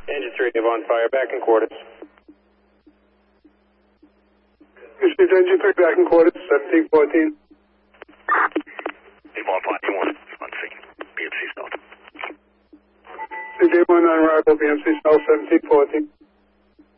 Engine 3, Avon Fire, back in quarters. Received Engine 3 back in quarters, 1714. Avon Fire, you want on scene, BMC South. Received 819 arrival, BMC South, 1714.